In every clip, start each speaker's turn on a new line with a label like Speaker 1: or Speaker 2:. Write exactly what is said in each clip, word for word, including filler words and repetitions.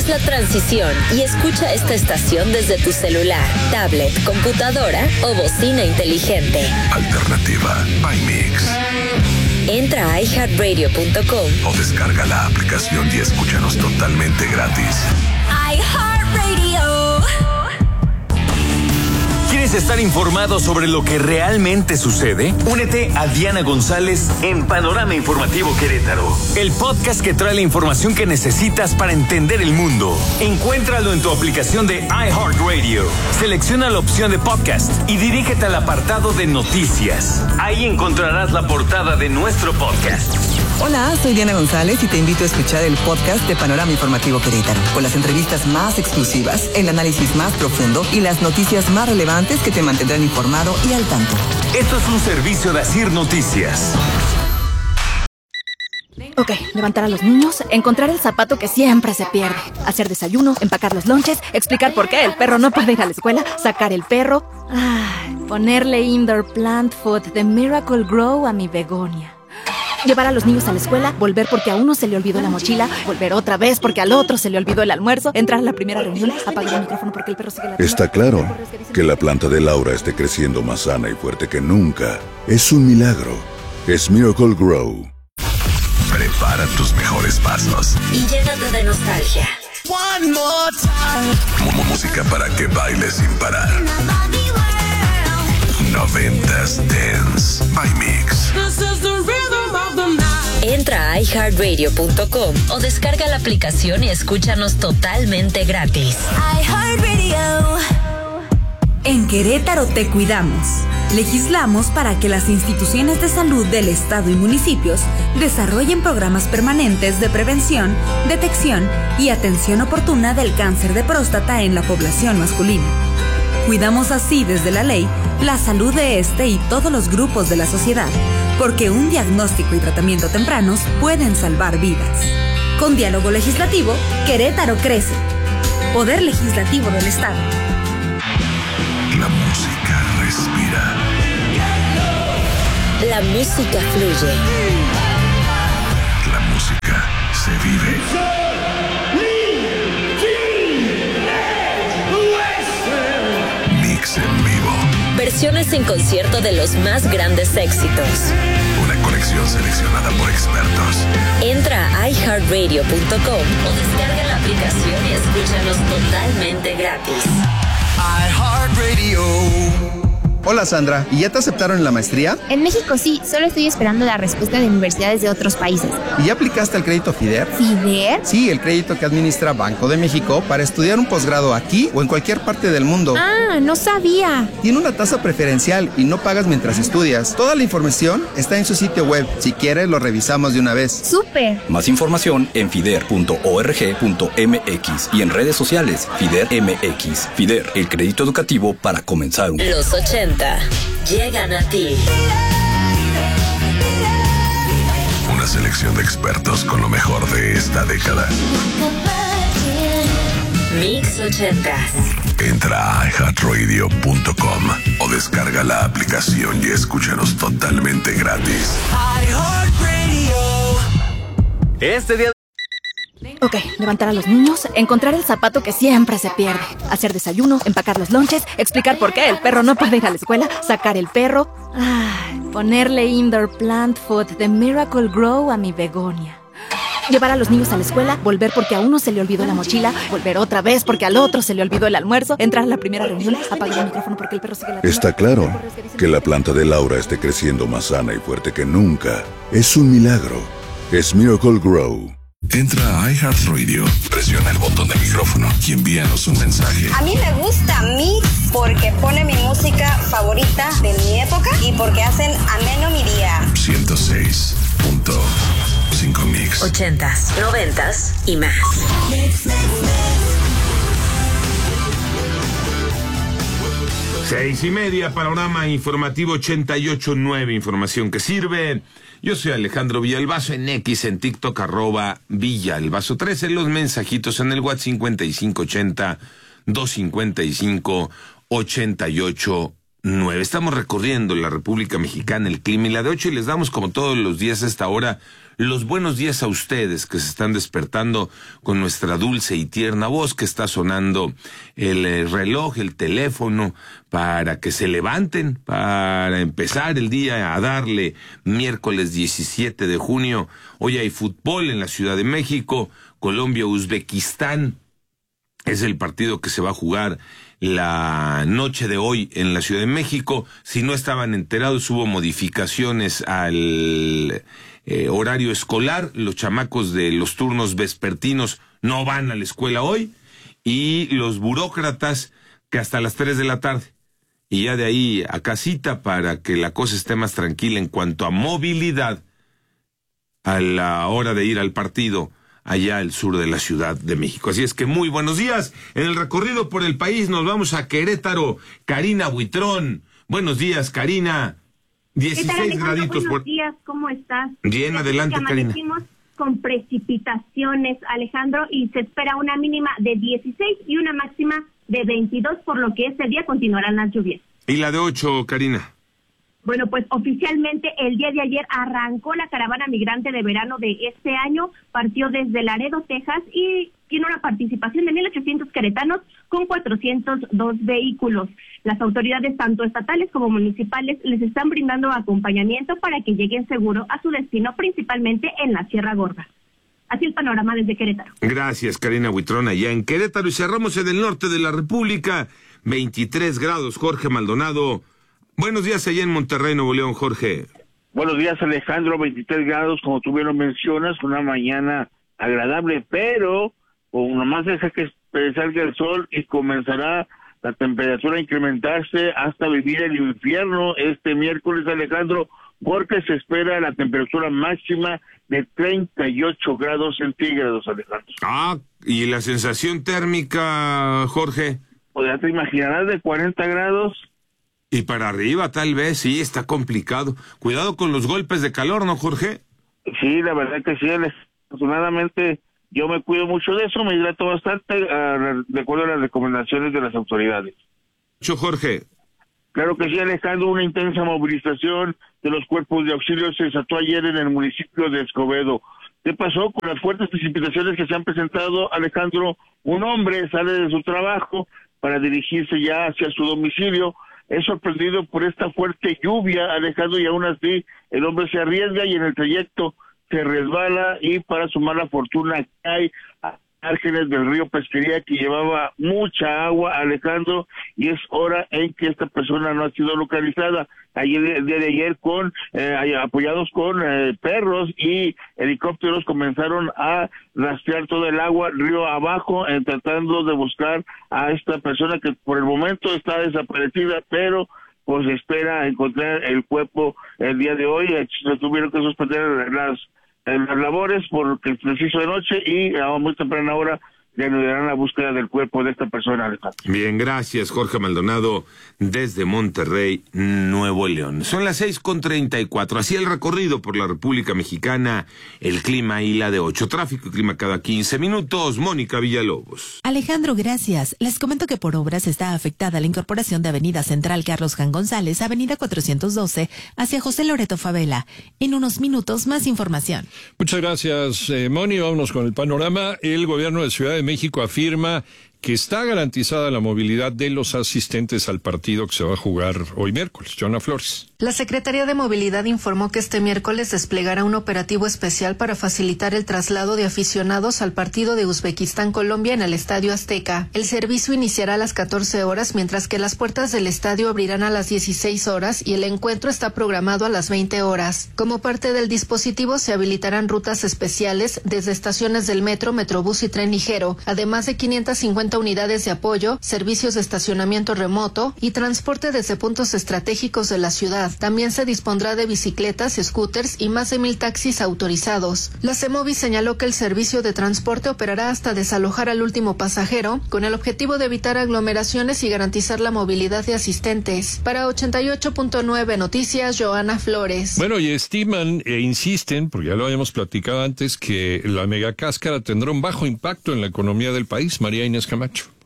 Speaker 1: la transición y escucha esta estación desde tu celular, tablet, computadora o bocina inteligente.
Speaker 2: Alternativa by Mix.
Speaker 1: Entra a i heart radio punto com
Speaker 2: o descarga la aplicación y escúchanos totalmente gratis.
Speaker 1: iHeartRadio.
Speaker 3: ¿Quieres estar informado sobre lo que realmente sucede? Únete a Diana González en Panorama Informativo Querétaro, el podcast que trae la información que necesitas para entender el mundo. Encuéntralo en tu aplicación de iHeartRadio. Selecciona la opción de podcast y dirígete al apartado de noticias. Ahí encontrarás la portada de nuestro podcast.
Speaker 4: Hola, soy Diana González y te invito a escuchar el podcast de Panorama Informativo Querétaro, con las entrevistas más exclusivas, el análisis más profundo y las noticias más relevantes que te mantendrán informado y al tanto.
Speaker 3: Esto es un servicio de Asir Noticias.
Speaker 5: Ok, levantar a los niños, encontrar el zapato que siempre se pierde, hacer desayuno, empacar los lonches, explicar por qué el perro no puede ir a la escuela, sacar el perro, ay, ponerle indoor plant food de Miracle Grow a mi begonia. Llevar a los niños a la escuela, volver porque a uno se le olvidó la mochila, volver otra vez porque al otro se le olvidó el almuerzo, entrar a la primera reunión, apagar el micrófono porque el perro sigue la...
Speaker 2: Está claro que la planta de Laura esté creciendo más sana y fuerte que nunca. Es un milagro. Es Miracle Grow. Prepara tus mejores pasos
Speaker 1: Y llénate de nostalgia.
Speaker 2: One more time. Música para que bailes sin parar. Noventas Dance by Mix.
Speaker 1: Entra a i heart radio punto com o descarga la aplicación y escúchanos totalmente gratis. iHeartRadio.
Speaker 6: En Querétaro te cuidamos. Legislamos para que las instituciones de salud del Estado y municipios desarrollen programas permanentes de prevención, detección y atención oportuna del cáncer de próstata en la población masculina. Cuidamos así desde la ley la salud de este y todos los grupos de la sociedad, porque un diagnóstico y tratamiento tempranos pueden salvar vidas. Con diálogo legislativo, Querétaro crece. Poder Legislativo del Estado.
Speaker 2: La música respira.
Speaker 1: La música fluye.
Speaker 2: La música se vive. Mix en vivo.
Speaker 1: Versiones en concierto de los más grandes éxitos.
Speaker 2: Una colección seleccionada por expertos.
Speaker 1: Entra a i heart radio punto com o descarga la aplicación y escúchanos totalmente gratis.
Speaker 7: iHeartRadio. Hola Sandra, ¿y ya te aceptaron en la maestría?
Speaker 8: En México sí, solo estoy esperando la respuesta de universidades de otros países.
Speaker 7: ¿Y ya aplicaste al crédito FIDER?
Speaker 8: ¿FIDER?
Speaker 7: Sí, el crédito que administra Banco de México para estudiar un posgrado aquí o en cualquier parte del mundo.
Speaker 8: Ah, no sabía.
Speaker 7: Tiene una tasa preferencial y no pagas mientras estudias. Toda la información está en su sitio web. Si quieres, lo revisamos de una vez.
Speaker 8: ¡Súper!
Speaker 9: Más información en fider punto org punto mx y en redes sociales FIDER M X. FIDER, el crédito educativo para comenzar un...
Speaker 1: Los ochenta llegan a ti.
Speaker 2: Una selección de expertos con lo mejor de esta década.
Speaker 1: Mix ochentas.
Speaker 2: Entra a i heart radio punto com o descarga la aplicación y escúchanos totalmente gratis.
Speaker 3: Este día...
Speaker 5: Ok, levantar a los niños, encontrar el zapato que siempre se pierde, hacer desayuno, empacar los lonches, explicar por qué el perro no puede ir a la escuela, sacar el perro, ay, ponerle indoor plant food de Miracle Grow a mi begonia. Llevar a los niños a la escuela, volver porque a uno se le olvidó la mochila, volver otra vez porque al otro se le olvidó el almuerzo, entrar a la primera reunión, apagar el micrófono porque el perro sigue la...
Speaker 2: Está claro que la planta de Laura esté creciendo más sana y fuerte que nunca. Es un milagro. Es Miracle Grow. Entra a iHeartRadio, presiona el botón del micrófono y envíanos un mensaje.
Speaker 10: A mí me gusta Mix porque pone mi música favorita de mi época y porque hacen ameno mi día.
Speaker 2: ciento seis punto cinco Mix.
Speaker 1: Ochentas, noventas y más.
Speaker 11: Seis y media, Panorama Informativo ochenta y ocho punto nueve, información que sirve. Yo soy Alejandro Villalbazo, en X, en TikTok, arroba Villalbazo trece, los mensajitos en el WhatsApp cincuenta y cinco ochenta, doscientos cincuenta y cinco, ochenta y ocho nueve. Estamos recorriendo la República Mexicana, el clima y la de ocho, y les damos como todos los días a esta hora los buenos días a ustedes que se están despertando con nuestra dulce y tierna voz, que está sonando el, el reloj, el teléfono, para que se levanten, para empezar el día a darle. Miércoles diecisiete de junio, hoy hay fútbol en la Ciudad de México, Colombia-Uzbekistán, es el partido que se va a jugar la noche de hoy en la Ciudad de México. Si no estaban enterados, hubo modificaciones al eh, horario escolar. Los chamacos de los turnos vespertinos no van a la escuela hoy, y los burócratas que hasta las tres de la tarde. Y ya de ahí a casita para que la cosa esté más tranquila en cuanto a movilidad a la hora de ir al partido allá al sur de la Ciudad de México. Así es que muy buenos días. En el recorrido por el país nos vamos a Querétaro. Karina Buitrón. Buenos días, Karina. dieciséis graditos.
Speaker 12: Buenos
Speaker 11: por...
Speaker 12: días, ¿cómo estás?
Speaker 11: Bien, adelante, Karina.
Speaker 12: Con precipitaciones, Alejandro, y se espera una mínima de dieciséis y una máxima de veintidós, por lo que este día continuarán las lluvias.
Speaker 11: ¿Y la de ocho, Karina?
Speaker 12: Bueno, pues oficialmente el día de ayer arrancó la caravana migrante de verano de este año, partió desde Laredo, Texas, y tiene una participación de mil ochocientos queretanos con cuatrocientos dos vehículos. Las autoridades, tanto estatales como municipales, les están brindando acompañamiento para que lleguen seguro a su destino, principalmente en la Sierra Gorda. Así el panorama desde Querétaro.
Speaker 11: Gracias, Karina Buitrón, allá en Querétaro. Y cerramos en el norte de la República, veintitrés grados, Jorge Maldonado. Buenos días allá en Monterrey, Nuevo León, Jorge.
Speaker 13: Buenos días, Alejandro, veintitrés grados, como tú bien lo mencionas, una mañana agradable, pero o nomás deja que salga el sol y comenzará la temperatura a incrementarse hasta vivir el infierno este miércoles, Alejandro, porque se espera la temperatura máxima de treinta y ocho grados centígrados, Alejandro.
Speaker 11: Ah, ¿y la sensación térmica, Jorge?
Speaker 13: Pues ya te imaginarás, de cuarenta grados.
Speaker 11: Y para arriba, tal vez, sí, está complicado. Cuidado con los golpes de calor, ¿no, Jorge?
Speaker 13: Sí, la verdad que sí, afortunadamente yo me cuido mucho de eso, me hidrato bastante, uh, de acuerdo a las recomendaciones de las autoridades.
Speaker 11: Yo, Jorge.
Speaker 13: Claro que sí, Alejandro, una intensa movilización de los cuerpos de auxilio se desató ayer en el municipio de Escobedo. ¿Qué pasó con las fuertes precipitaciones que se han presentado, Alejandro? Un hombre sale de su trabajo para dirigirse ya hacia su domicilio. Es sorprendido por esta fuerte lluvia, Alejandro, y aún así el hombre se arriesga y en el trayecto se resbala, y para su mala fortuna cae a márgenes del río Pesquería, que llevaba mucha agua, Alejandro, y es hora en que esta persona no ha sido localizada. Ayer, el día de ayer, con eh, apoyados con eh, perros y helicópteros, comenzaron a rastrear todo el agua río abajo, eh, tratando de buscar a esta persona que por el momento está desaparecida, pero pues espera encontrar el cuerpo el día de hoy. Eh, tuvieron que suspender las las labores porque es preciso de noche, y a muy temprana hora reanudarán la búsqueda del cuerpo de esta persona, Alejandro.
Speaker 11: Bien, gracias, Jorge Maldonado, desde Monterrey, Nuevo León. Son las seis con treinta y cuatro. Así el recorrido por la República Mexicana, el clima y la de ocho. Tráfico y clima cada quince minutos. Mónica Villalobos.
Speaker 14: Alejandro, gracias. Les comento que por obras está afectada la incorporación de Avenida Central Carlos Jan González, Avenida cuatrocientos doce, hacia José Loreto Favela. En unos minutos, más información.
Speaker 15: Muchas gracias, eh, Moni. Vámonos con el panorama. El gobierno de Ciudad de México afirma que está garantizada la movilidad de los asistentes al partido que se va a jugar hoy miércoles. Joana Flores.
Speaker 16: La Secretaría de Movilidad informó que este miércoles desplegará un operativo especial para facilitar el traslado de aficionados al partido de Uzbekistán-Colombia en el Estadio Azteca. El servicio iniciará a las catorce horas, mientras que las puertas del estadio abrirán a las dieciséis horas y el encuentro está programado a las veinte horas. Como parte del dispositivo se habilitarán rutas especiales desde estaciones del metro, metrobús y tren ligero, además de quinientas cincuenta unidades de apoyo, servicios de estacionamiento remoto y transporte desde puntos estratégicos de la ciudad. También se dispondrá de bicicletas, scooters y más de mil taxis autorizados. La CEMOVI señaló que el servicio de transporte operará hasta desalojar al último pasajero, con el objetivo de evitar aglomeraciones y garantizar la movilidad de asistentes. Para ochenta y ocho punto nueve Noticias, Joana Flores.
Speaker 15: Bueno, y estiman e insisten, porque ya lo habíamos platicado antes, que la megacáscara tendrá un bajo impacto en la economía del país. María Inés Camacho.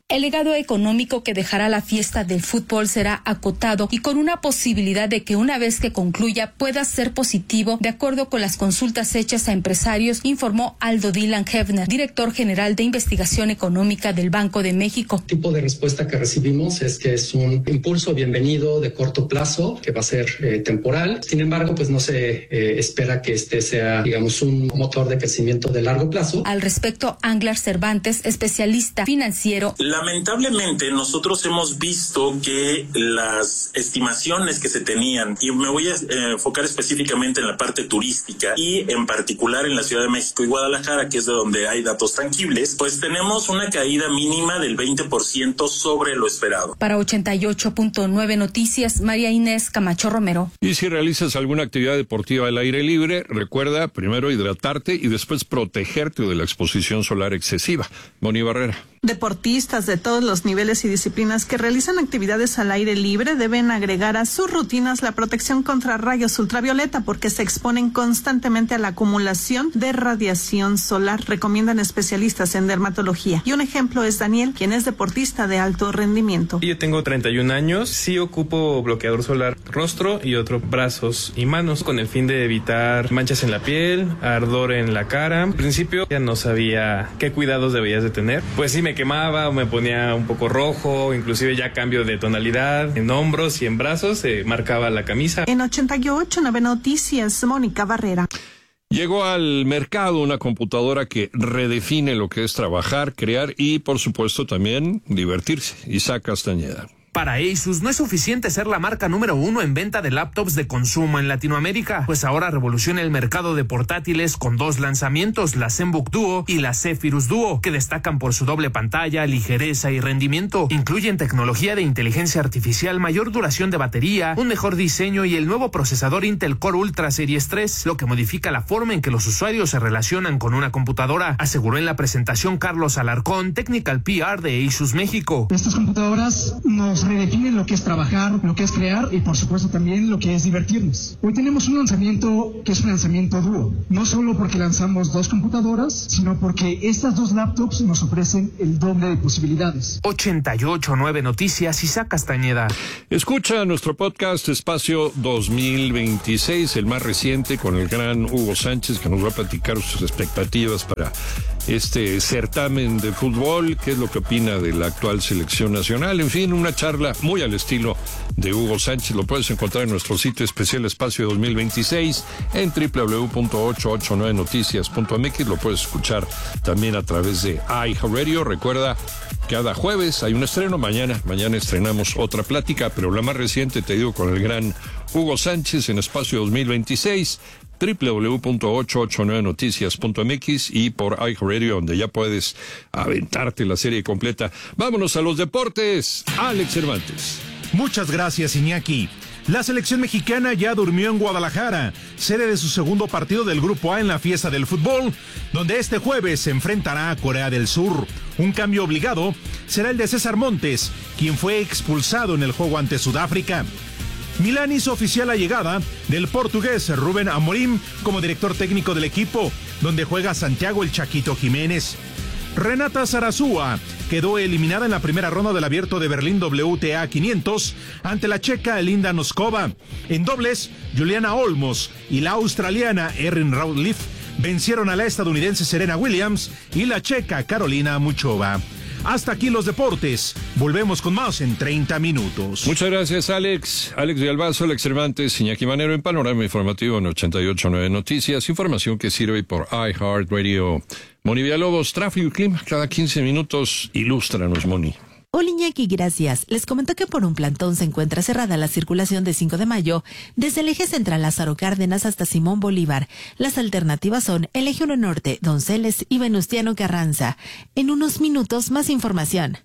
Speaker 17: El legado económico que dejará la fiesta del fútbol será acotado y con una posibilidad de que una vez que concluya pueda ser positivo, de acuerdo con las consultas hechas a empresarios, informó Aldo Dylan Hefner, director general de investigación económica del Banco de México.
Speaker 18: El tipo de respuesta que recibimos es que es un impulso bienvenido de corto plazo, que va a ser eh, temporal. Sin embargo, pues no se eh, espera que este sea, digamos, un motor de crecimiento de largo plazo.
Speaker 17: Al respecto, Anglar Cervantes, especialista financiero.
Speaker 19: Lamentablemente, nosotros hemos visto que las estimaciones que se tenían, y me voy a eh, enfocar específicamente en la parte turística y en particular en la Ciudad de México y Guadalajara, que es de donde hay datos tangibles, pues tenemos una caída mínima del veinte por ciento sobre lo esperado.
Speaker 17: Para ochenta y ocho punto nueve Noticias, María Inés Camacho Romero.
Speaker 15: Y si realizas alguna actividad deportiva al aire libre, recuerda primero hidratarte y después protegerte de la exposición solar excesiva. Moni Barrera.
Speaker 20: Deportistas de todos los niveles y disciplinas que realizan actividades al aire libre deben agregar a sus rutinas la protección contra rayos ultravioleta porque se exponen constantemente a la acumulación de radiación solar, recomiendan especialistas en dermatología. Y un ejemplo es Daniel, quien es deportista de alto rendimiento.
Speaker 21: Yo tengo treinta y un años, sí ocupo bloqueador solar rostro y otro brazos y manos con el fin de evitar manchas en la piel, ardor en la cara. En principio ya no sabía qué cuidados debías de tener, pues sí me quemaba o me ponía un poco rojo, inclusive ya cambio de tonalidad en hombros y en brazos, se eh, marcaba la camisa.
Speaker 20: En ochenta y ocho nueve Noticias, Mónica Barrera.
Speaker 15: Llegó al mercado una computadora que redefine lo que es trabajar, crear y, por supuesto, también divertirse. Isaac Castañeda.
Speaker 22: Para Asus no es suficiente ser la marca número uno en venta de laptops de consumo en Latinoamérica, pues ahora revoluciona el mercado de portátiles con dos lanzamientos, la ZenBook Duo y la Zephyrus Duo, que destacan por su doble pantalla, ligereza y rendimiento. Incluyen tecnología de inteligencia artificial, mayor duración de batería, un mejor diseño y el nuevo procesador Intel Core Ultra Series tres, lo que modifica la forma en que los usuarios se relacionan con una computadora, aseguró en la presentación Carlos Alarcón, Technical P R de Asus México.
Speaker 23: Estas computadoras nos redefinen lo que es trabajar, lo que es crear y por supuesto también lo que es divertirnos. Hoy tenemos un lanzamiento que es un lanzamiento dúo, no solo porque lanzamos dos computadoras, sino porque estas dos laptops nos ofrecen el doble de posibilidades.
Speaker 22: ochenta y ocho nueve Noticias, Isaac Castañeda.
Speaker 15: Escucha nuestro podcast Espacio dos mil veintiséis, el más reciente, con el gran Hugo Sánchez, que nos va a platicar sus expectativas para este certamen de fútbol, qué es lo que opina de la actual selección nacional, en fin, una charla muy al estilo de Hugo Sánchez. Lo puedes encontrar en nuestro sitio especial Espacio dos mil veintiséis en doble u doble u doble u punto ochocientos ochenta y nueve noticias punto m x. Lo puedes escuchar también a través de iHeartRadio. Recuerda, cada jueves hay un estreno. Mañana, mañana estrenamos otra plática, pero la más reciente, te digo, con el gran Hugo Sánchez en Espacio dos mil veintiséis. doble u doble u doble u punto ochocientos ochenta y nueve noticias punto m x y por iHeartRadio, donde ya puedes aventarte la serie completa. Vámonos a los deportes. Alex Cervantes.
Speaker 24: Muchas gracias, Iñaki. La selección mexicana ya durmió en Guadalajara, sede de su segundo partido del Grupo A en la fiesta del fútbol, donde este jueves se enfrentará a Corea del Sur. Un cambio obligado será el de César Montes, quien fue expulsado en el juego ante Sudáfrica. Milán hizo oficial la llegada del portugués Rubén Amorim como director técnico del equipo, donde juega Santiago el Chaquito Jiménez. Renata Zarazúa quedó eliminada en la primera ronda del Abierto de Berlín W T A quinientos ante la checa Linda Noskova. En dobles, Juliana Olmos y la australiana Erin Rawliffe vencieron a la estadounidense Serena Williams y la checa Carolina Muchova. Hasta aquí los deportes. Volvemos con más en treinta minutos.
Speaker 15: Muchas gracias, Alex. Alex de Albazo, Alex Cervantes, Iñaki Manero en Panorama Informativo en ochenta y ocho nueve Noticias. Información que sirve por iHeartRadio. Moni Villalobos, tráfico y clima cada quince minutos. Ilústranos, Moni.
Speaker 14: Hola Iñaki, gracias. Les comento que por un plantón se encuentra cerrada la circulación de cinco de mayo desde el eje central Lázaro Cárdenas hasta Simón Bolívar. Las alternativas son el eje uno Norte, Donceles y Venustiano Carranza. En unos minutos más información.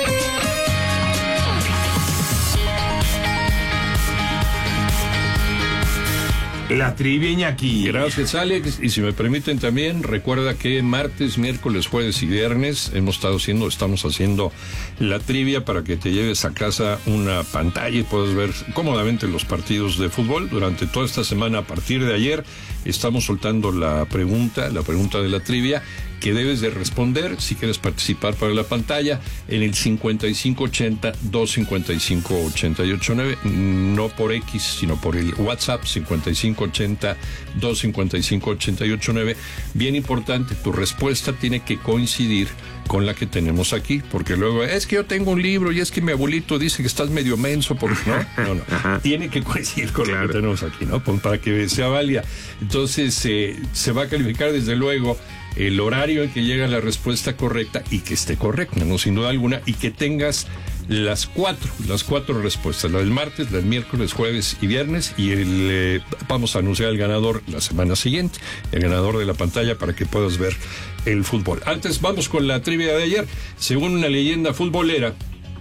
Speaker 11: La trivia, Iñaki.
Speaker 15: Gracias, Alex. Y si me permiten también, recuerda que martes, miércoles, jueves y viernes hemos estado haciendo, estamos haciendo la trivia para que te lleves a casa una pantalla y puedas ver cómodamente los partidos de fútbol. Durante toda esta semana, a partir de ayer, estamos soltando la pregunta, la pregunta de la trivia, que debes de responder si quieres participar para la pantalla en el cincuenta y cinco ochenta, doscientos cincuenta y cinco, ochenta y ocho nueve, no por X, sino por el WhatsApp cincuenta y cinco ochenta, doscientos cincuenta y cinco, ochenta y ocho nueve. Bien importante, tu respuesta tiene que coincidir con la que tenemos aquí, porque luego es que yo tengo un libro y es que mi abuelito dice que estás medio menso, porque no, no, no, tiene que coincidir con claro. lo que tenemos aquí, ¿no? Para que sea válida. Entonces eh, se va a calificar desde luego el horario en que llega la respuesta correcta y que esté correcta, no sin duda alguna, y que tengas las cuatro, las cuatro respuestas, la del martes, la del miércoles, jueves y viernes, y el eh, vamos a anunciar al ganador la semana siguiente, el ganador de la pantalla, para que puedas ver el fútbol. Antes vamos con la trivia de ayer. Según una leyenda futbolera,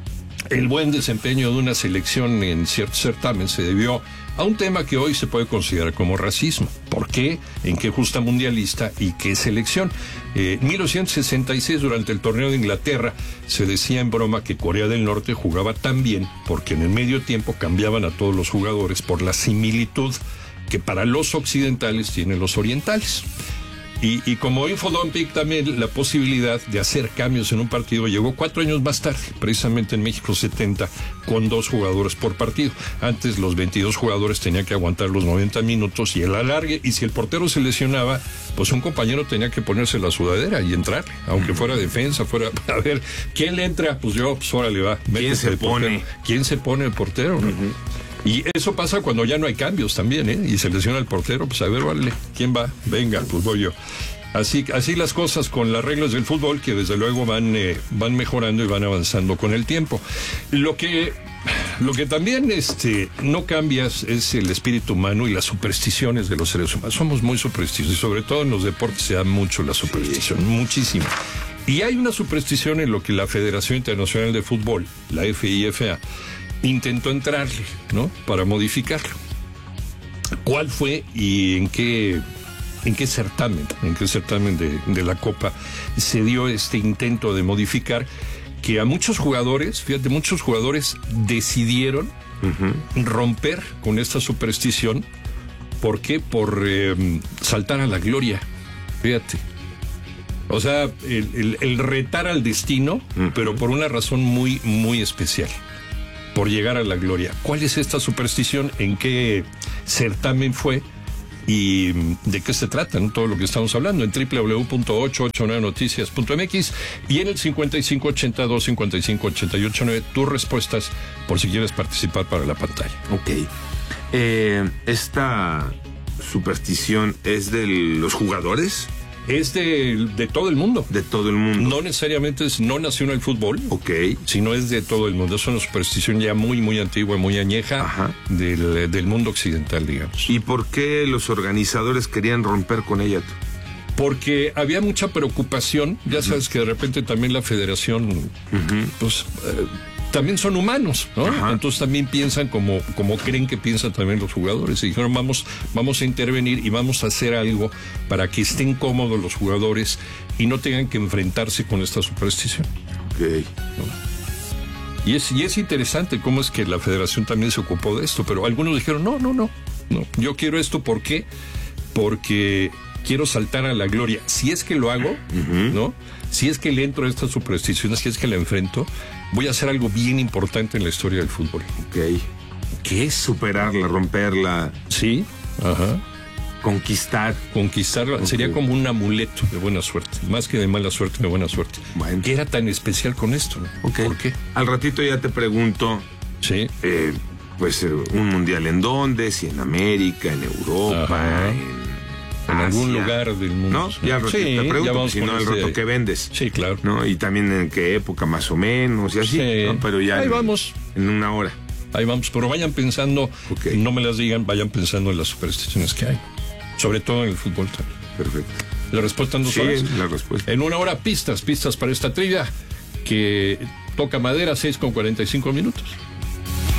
Speaker 15: el buen desempeño de una selección en cierto certamen se debió a un tema que hoy se puede considerar como racismo. ¿Por qué? ¿En qué justa mundialista y qué selección? Eh, en mil novecientos sesenta y seis, durante el torneo de Inglaterra, se decía en broma que Corea del Norte jugaba tan bien porque en el medio tiempo cambiaban a todos los jugadores por la similitud que para los occidentales tienen los orientales. Y, y como Infodompic también, la posibilidad de hacer cambios en un partido llegó cuatro años más tarde, precisamente en México setenta, con dos jugadores por partido. Antes los veintidós jugadores tenían que aguantar los noventa minutos y el alargue, y si el portero se lesionaba, pues un compañero tenía que ponerse la sudadera y entrar, aunque fuera defensa, fuera, a ver, ¿quién le entra? Pues yo, pues órale va.
Speaker 11: ¿Quién se pone?
Speaker 15: ¿Quién se pone el portero? ¿No? Uh-huh. Y eso pasa cuando ya no hay cambios también, ¿eh? Y se lesiona el portero, pues a ver, vale, ¿quién va? Venga, pues voy yo. Así, así las cosas con las reglas del fútbol, que desde luego van, eh, van mejorando y van avanzando con el tiempo. Lo que, lo que también este, no cambias es el espíritu humano y las supersticiones de los seres humanos. Somos muy supersticiosos, y sobre todo en los deportes se da mucho la superstición, sí. muchísimo. Y hay una superstición en lo que la Federación Internacional de Fútbol, la F I F A, intentó entrarle, ¿no? Para modificarlo. ¿Cuál fue y en qué, en qué certamen, en qué certamen de, de la Copa se dio este intento de modificar, que a muchos jugadores, fíjate, muchos jugadores decidieron uh-huh. romper con esta superstición? ¿Por qué? Por eh, saltar a la gloria, fíjate. O sea, el, el, el retar al destino, uh-huh. pero por una razón muy, muy especial. Por llegar a la gloria. ¿Cuál es esta superstición? ¿En qué certamen fue? ¿Y de qué se trata? ¿No? Todo lo que estamos hablando en doble u doble u doble u punto ochocientos ochenta y nueve noticias punto m x y en el cincuenta y cinco ochenta, doscientos cincuenta y cinco, ochenta y ocho nueve tus respuestas por si quieres participar para la pantalla.
Speaker 11: Ok. Eh, ¿Esta superstición es de los jugadores?
Speaker 15: Es de, de todo el mundo.
Speaker 11: De todo el mundo.
Speaker 15: No necesariamente es, no nació en el fútbol.
Speaker 11: Ok.
Speaker 15: Sino es de todo el mundo. Es una superstición ya muy, muy antigua, muy añeja del, del mundo occidental, digamos.
Speaker 11: ¿Y por qué los organizadores querían romper con ella?
Speaker 15: Porque había mucha preocupación. Ya uh-huh. sabes que de repente también la federación, uh-huh. pues... Eh, también son humanos, ¿no? Ajá. Entonces también piensan como, como creen que piensan también los jugadores. Y dijeron, vamos, vamos a intervenir y vamos a hacer algo para que estén cómodos los jugadores y no tengan que enfrentarse con esta superstición.
Speaker 11: Ok.
Speaker 15: ¿No? Y es, y es interesante cómo es que la federación también se ocupó de esto, pero algunos dijeron, no, no, no, no. Yo quiero esto, ¿por qué? Porque quiero saltar a la gloria. Si es que lo hago, uh-huh. ¿no? Si es que le entro a estas supersticiones, si es que la enfrento, voy a hacer algo bien importante en la historia del fútbol.
Speaker 11: Ok. ¿Qué es superarla, romperla?
Speaker 15: Sí, ajá.
Speaker 11: Conquistar.
Speaker 15: Conquistarla. Okay. Sería como un amuleto de buena suerte. Más que de mala suerte, de buena suerte.
Speaker 11: Bueno.
Speaker 15: ¿Qué era tan especial con esto?
Speaker 11: Okay.
Speaker 15: ¿Por qué?
Speaker 11: Al ratito ya te pregunto.
Speaker 15: Sí.
Speaker 11: Eh, pues un mundial en dónde, si en América, en Europa, ajá. en...
Speaker 15: En
Speaker 11: Asia.
Speaker 15: Algún lugar del mundo.
Speaker 11: ¿No? Ya al ratito sí, te pregunto, pues, si no, el rato que vendes.
Speaker 15: Sí, claro.
Speaker 11: ¿No? Y también en qué época más o menos, y así. Sí. ¿No? Pero ya
Speaker 15: ahí
Speaker 11: en,
Speaker 15: vamos.
Speaker 11: En una hora.
Speaker 15: Ahí vamos, pero vayan pensando, okay. no me las digan, vayan pensando en las supersticiones que hay. Sobre todo en el fútbol también.
Speaker 11: Perfecto.
Speaker 15: ¿La respuesta en dos
Speaker 11: sí,
Speaker 15: horas?
Speaker 11: Sí, la respuesta.
Speaker 15: En una hora, pistas, pistas para esta trivia que toca madera, seis con cuarenta y cinco minutos.